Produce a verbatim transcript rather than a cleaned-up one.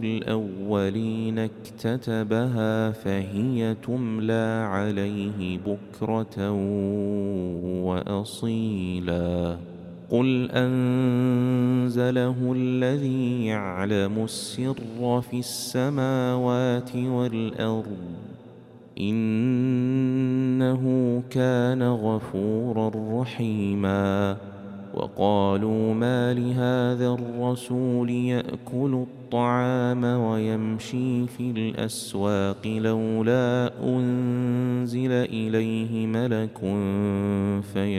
الأولين اكتتبها فهي تملى عليه بكرة وأصيلا قل أنزله الذي يعلم السر في السماوات والأرض إنه كان غفورا رحيما وقالوا ما لهذا الرسول يأكل الطعام ويمشي في الأسواق لولا أنزل إليه ملك في